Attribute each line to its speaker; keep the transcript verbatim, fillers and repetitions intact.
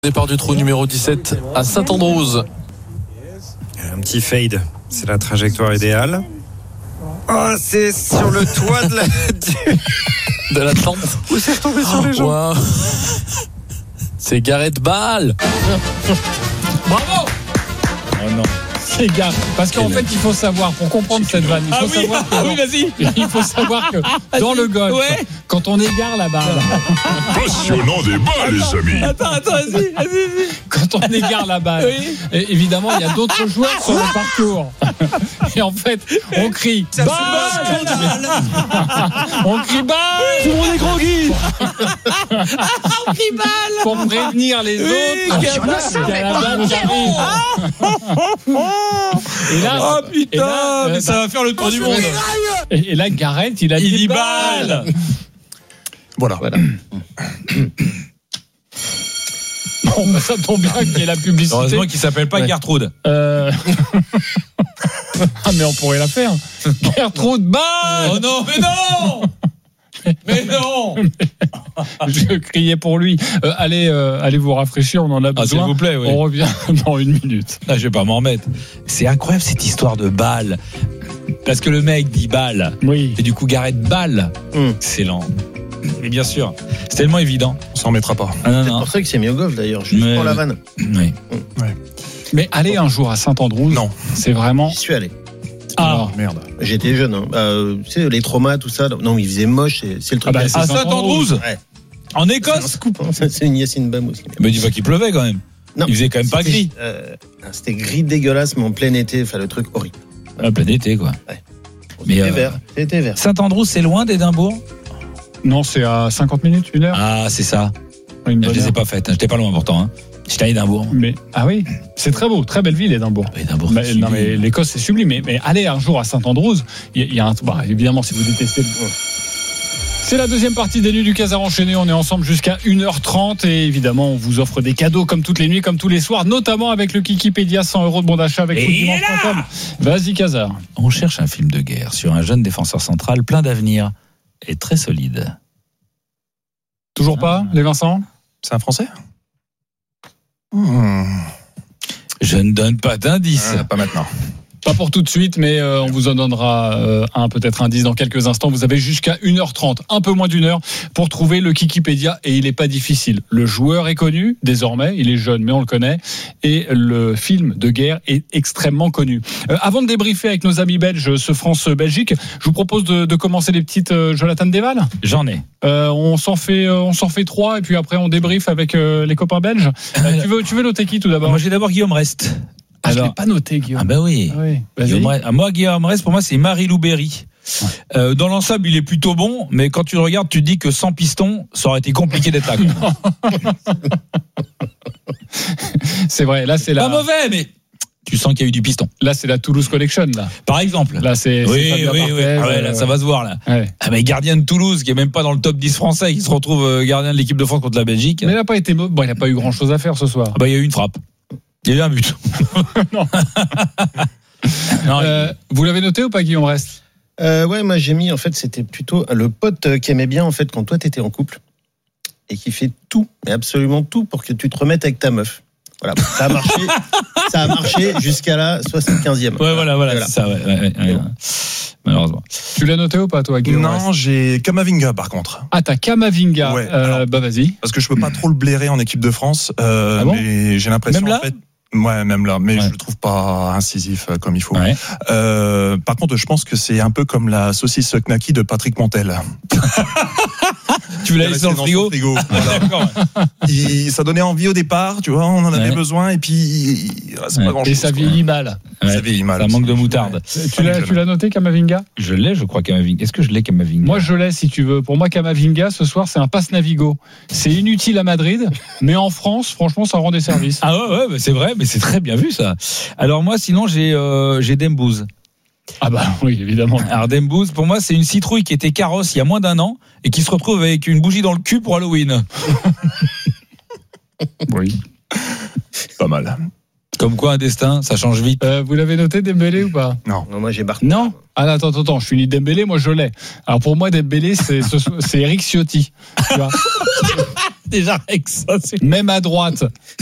Speaker 1: Départ du trou numéro dix-sept à Saint-Andrews.
Speaker 2: Un petit fade, c'est la trajectoire idéale. Oh, c'est sur le toit de la
Speaker 1: de la tente.
Speaker 2: Où c'est retombé sur les gens.
Speaker 1: Wow. C'est Gareth Bale.
Speaker 3: Bravo.
Speaker 4: Oh non.
Speaker 3: C'est gars. Parce qu'en fait, il faut savoir, pour comprendre cette vanne, il faut
Speaker 4: Ah oui,
Speaker 3: savoir que
Speaker 4: ah
Speaker 3: dans,
Speaker 4: oui, vas-y.
Speaker 3: il faut savoir que dans le golf,
Speaker 4: Ouais.
Speaker 3: quand on égare la balle,
Speaker 5: Passionnant débat, les amis.
Speaker 4: Attends, attends, vas-y, vas-y, vas-y.
Speaker 3: quand on égare la balle,
Speaker 4: Oui.
Speaker 3: et évidemment, il y a d'autres joueurs sur le parcours. Et en fait, on crie balle. On crie balle. Tout le monde est groggy.
Speaker 4: On crie balle.
Speaker 3: Pour prévenir les autres
Speaker 4: qu'il y a
Speaker 3: qu'il y a la balle qui arrive. Et là,
Speaker 4: Oh
Speaker 3: et
Speaker 4: putain,
Speaker 3: là, euh,
Speaker 4: mais ça va faire le tour du monde.
Speaker 3: Et, et là, Gareth, il a
Speaker 4: Il
Speaker 3: dit
Speaker 4: dit
Speaker 3: balle.
Speaker 4: balle.
Speaker 5: Voilà.
Speaker 3: Bon, bah, ça tombe bien qu'il y ait la publicité.
Speaker 4: Heureusement qu'il s'appelle pas
Speaker 3: Ouais.
Speaker 4: Gertrude.
Speaker 3: Euh... ah, mais on pourrait la faire. Gertrude balle.
Speaker 4: Oh non, mais non. Mais non.
Speaker 3: Je criais pour lui. Euh, allez, euh, allez vous rafraîchir, on en a
Speaker 4: Ah, s'il
Speaker 3: besoin.
Speaker 4: vous plaît, oui.
Speaker 3: On revient dans une minute.
Speaker 4: Ah, je vais pas m'en remettre. C'est incroyable cette histoire de balle. Parce que le mec dit balle.
Speaker 3: Oui.
Speaker 4: Et du coup, Gareth Bale.
Speaker 2: Mm.
Speaker 4: Excellent. Mais bien sûr, c'est tellement évident.
Speaker 5: On s'en remettra pas.
Speaker 4: Ah, non,
Speaker 2: C'est
Speaker 4: non.
Speaker 2: pour ça que c'est mis au golf d'ailleurs, juste
Speaker 4: Mais-
Speaker 2: pour la vanne.
Speaker 4: Oui.
Speaker 3: Mais allez un jour à Saint-Andrews.
Speaker 5: Non.
Speaker 3: C'est vraiment.
Speaker 2: J'y suis allé.
Speaker 3: Ah,
Speaker 5: Merde.
Speaker 2: J'étais jeune. Hein. Euh, tu sais, les traumas, tout ça. Non, mais il faisait moche. C'est, c'est le truc.
Speaker 3: Ah bah,
Speaker 2: à-
Speaker 3: c'est
Speaker 4: À
Speaker 3: Saint-Andrews.
Speaker 4: Saint-Andrews,
Speaker 2: Ouais.
Speaker 4: en
Speaker 2: C'est un
Speaker 4: Écosse.
Speaker 2: scoop. Hein. Ça, c'est une Yacine Bam aussi.
Speaker 4: Mais dis pas qu'il pleuvait quand même.
Speaker 2: Non.
Speaker 4: Il faisait quand même pas
Speaker 2: C'était,
Speaker 4: gris.
Speaker 2: euh, c'était gris dégueulasse, mais en plein été. Enfin, le truc horrible.
Speaker 4: À plein été, quoi. Mais,
Speaker 2: C'était
Speaker 4: euh,
Speaker 2: vert. C'était vert.
Speaker 4: Saint-Andrews, c'est loin d'Édimbourg?
Speaker 3: non, c'est à cinquante minutes, une heure.
Speaker 4: Ah, c'est ça.
Speaker 3: Une
Speaker 4: Je
Speaker 3: bonne
Speaker 4: les ai
Speaker 3: heure.
Speaker 4: pas faites. J'étais pas loin pourtant. Hein. J'étais à Édimbourg.
Speaker 3: Mais ah oui, c'est très beau, très belle ville, Édimbourg.
Speaker 4: Édimbourg.
Speaker 3: Mais,
Speaker 4: c'est
Speaker 3: non
Speaker 4: sublime.
Speaker 3: mais l'Écosse c'est sublime, mais, mais allez un jour à Saint-Andrews, il y, a- il y a un, bah, évidemment si vous détestez le... C'est la deuxième partie des Nuits du Casar enchaîné, on est ensemble jusqu'à une heure trente et évidemment on vous offre des cadeaux comme toutes les nuits, comme tous les soirs, notamment avec le Kikipédia, cent euros de bon d'achat avec
Speaker 4: Et
Speaker 3: foot
Speaker 4: il est
Speaker 3: dimanche point com. Vas-y Casar.
Speaker 4: On cherche un film de guerre sur un jeune défenseur central plein d'avenir et très solide.
Speaker 3: Toujours pas, les Vincent?
Speaker 5: C'est un Français Hmm.
Speaker 4: Je ne donne pas d'indice.
Speaker 5: Ah, Pas maintenant.
Speaker 3: Pas pour tout de suite, mais euh, on vous en donnera euh, un, peut-être un dix dans quelques instants. Vous avez jusqu'à une heure trente, un peu moins d'une heure, pour trouver le Kikipédia. Et il n'est pas difficile. Le joueur est connu, désormais. Il est jeune, mais on le connaît. Et le film de guerre est extrêmement connu. Euh, avant de débriefer avec nos amis belges ce France-Belgique, je vous propose de, de commencer les petites euh, Jonathan Deval.
Speaker 4: J'en ai.
Speaker 3: Euh, on s'en fait, euh, on s'en fait trois, et puis après on débriefe avec euh, les copains belges. Euh, tu veux, tu veux noter qui tout d'abord?
Speaker 4: Moi, j'ai d'abord Guillaume Rest.
Speaker 3: Ah, je
Speaker 4: Alors-
Speaker 3: l'ai pas noté, Guillaume.
Speaker 4: Ah, bah oui.
Speaker 3: Ah oui, vas-y.
Speaker 4: Guillaume Rest. Ah, moi, Guillaume Rest, pour moi, c'est Marie-Lou Berry. Euh, dans l'ensemble, il est plutôt bon, mais quand tu le regardes, tu te dis que sans piston, ça aurait été compliqué d'être là.
Speaker 3: C'est vrai. Là, c'est
Speaker 4: Pas
Speaker 3: la,
Speaker 4: mauvais, mais tu sens qu'il y a eu du piston.
Speaker 3: là, c'est la Toulouse Collection, là.
Speaker 4: Par exemple.
Speaker 3: Là, c'est. c'est
Speaker 4: Oui,
Speaker 3: Fabien
Speaker 4: oui, oui.
Speaker 3: Barthez,
Speaker 4: Ah ouais, là,
Speaker 3: euh,
Speaker 4: ça va se voir, là.
Speaker 3: ouais.
Speaker 4: Ah, mais gardien de Toulouse, qui est même pas dans le top dix français, qui se retrouve euh, gardien de l'équipe de France contre la Belgique.
Speaker 3: Mais il n'a pas été mauvais. Bon, il n'a pas eu grand chose à faire ce soir.
Speaker 4: Ah bah, il y a eu une frappe. Il y a eu un but.
Speaker 3: Non.
Speaker 4: Non,
Speaker 3: Euh, vous l'avez noté ou pas, Guillaume Rest?
Speaker 2: Euh, ouais, moi j'ai mis, en fait, c'était plutôt le pote euh, qui aimait bien, en fait, quand toi t'étais en couple et qui fait tout, mais absolument tout pour que tu te remettes avec ta meuf. Voilà, ça a marché, ça a marché jusqu'à la soixante-quinzième.
Speaker 4: ouais, voilà, voilà, c'est ça, ouais, ouais, ouais, ouais. Malheureusement.
Speaker 3: Tu l'as noté ou pas, toi, Guillaume Rest?
Speaker 5: Non, j'ai Kamavinga par contre.
Speaker 3: Ah, t'as Kamavinga.
Speaker 5: Ouais,
Speaker 3: Euh,
Speaker 5: alors-
Speaker 3: bah, vas-y.
Speaker 5: Parce que je peux pas trop le blairer en équipe de France. Euh,
Speaker 3: Ah bon
Speaker 5: mais j'ai l'impression.
Speaker 4: Même là
Speaker 5: en fait, ouais, même là. Mais
Speaker 4: Ouais.
Speaker 5: je le trouve pas incisif euh, comme il faut.
Speaker 4: Ouais.
Speaker 5: Euh, par contre, je pense que c'est un peu comme la saucisse knaki de Patrick Montel.
Speaker 4: Tu l'as
Speaker 5: Il est
Speaker 4: laissé dans le
Speaker 5: resté
Speaker 4: frigo?
Speaker 5: son frigo. Voilà.
Speaker 4: D'accord.
Speaker 5: Il- ça donnait envie au départ, tu vois, on en avait
Speaker 4: Ouais.
Speaker 5: besoin et puis il reste
Speaker 4: Ouais.
Speaker 5: pas grand
Speaker 3: Et
Speaker 5: chose.
Speaker 3: ça vieillit mal.
Speaker 4: Ouais.
Speaker 5: Ça vieillit mal.
Speaker 4: Ça manque de moutarde.
Speaker 3: Tu l'as, tu l'as noté, Kamavinga?
Speaker 4: Je l'ai, je crois, Kamavinga. Est-ce que je l'ai, Kamavinga?
Speaker 3: Moi, je l'ai, si tu veux. Pour moi, Kamavinga, ce soir, c'est un passe Navigo. C'est inutile à Madrid, mais en France, franchement, ça rend des services.
Speaker 4: Ah ouais, ouais, bah c'est vrai, mais c'est très bien vu, ça. Alors moi, sinon, j'ai euh, j'ai Dembouz.
Speaker 3: Ah bah oui, évidemment.
Speaker 4: Alors Dembouz, pour moi, c'est une citrouille qui était carrosse il y a moins d'un an et qui se retrouve avec une bougie dans le cul pour Halloween.
Speaker 3: Oui.
Speaker 5: Pas mal.
Speaker 4: Comme quoi, un destin, ça change vite.
Speaker 3: Euh, vous l'avez noté, Dembélé, ou pas?
Speaker 2: Non, moi j'ai Barthez.
Speaker 4: Non.
Speaker 3: Ah, attends, attends, attends, je finis Dembélé, moi je l'ai. Alors pour moi, Dembélé, c'est, ce- c'est Eric Ciotti. Tu vois
Speaker 4: Déjà, avec ça, c'est.
Speaker 3: Même à droite.